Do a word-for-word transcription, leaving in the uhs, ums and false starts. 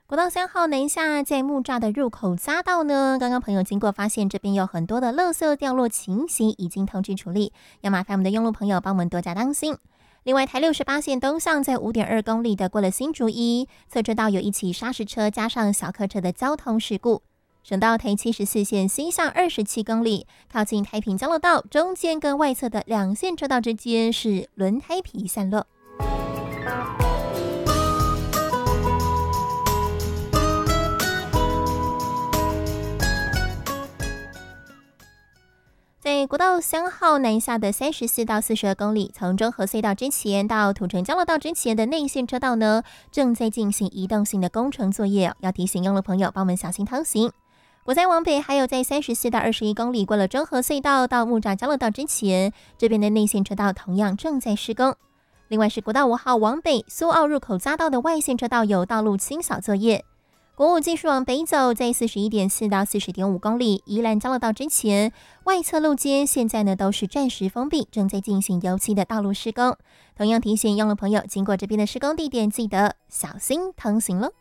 国道三号南下在木栅的入口匝道呢，刚刚朋友经过发现这边有很多的垃圾掉落情形，已经通知处理，要麻烦我们的用路朋友帮我们多加当心。另外，台六十八线东向在 五点二公里的过了新竹一侧车道有一起砂石车加上小客车的交通事故。省道台七十四线西向二十七公里，靠近太平交流道中间跟外侧的两线车道之间是轮胎皮散落。在国道三号南下的三十四到四十二公里，从中和隧道之前到土城交流道之前的内线车道呢，正在进行移动性的工程作业，要提醒用路朋友帮我们小心通行。国再往北，还有在三十四到二十一公里过了中和隧道到木栅交流道之前，这边的内线车道同样正在施工。另外是国道五号往北苏澳入口匝道的外线车道有道路清扫作业。国五继续往北走，在四十一点四到四十点五公里宜兰交流道之前，外侧路肩现在呢都是暂时封闭，正在进行油漆的道路施工。同样提醒用路朋友，经过这边的施工地点，记得小心通行了。